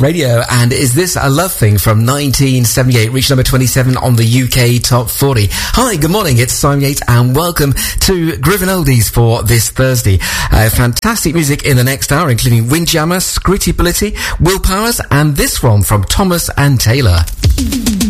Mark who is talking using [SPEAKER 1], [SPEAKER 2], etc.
[SPEAKER 1] Radio, and Is This a Love Thing from 1978, reached number 27 on the UK Top 40. Hi, good morning, it's Simon Yates, and welcome to Groovin' Oldies for this Thursday. Fantastic music in the next hour, including Windjammer, Scritty Bility, Will Powers, and this one from Thomas and Taylor.